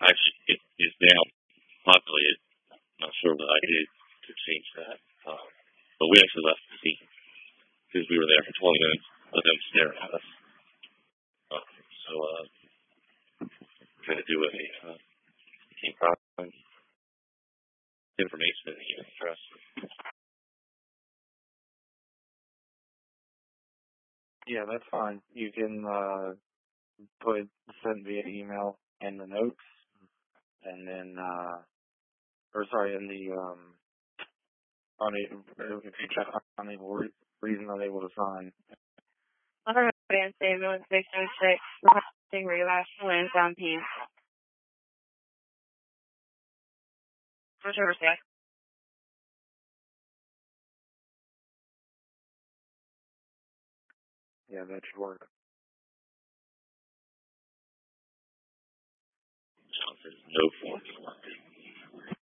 Actually, it is now populated. Not sure what I did to change that. But we actually left the scene because we were there for 20 minutes with them staring at us. So, trying to do a team crime information and email address. Yeah, that's fine. You can send via email in the notes, and then in the if you check unable reason unable to sign. Other advanced statement 606 requesting relapse to land down P. Whichever side. Yeah, that should work. No form.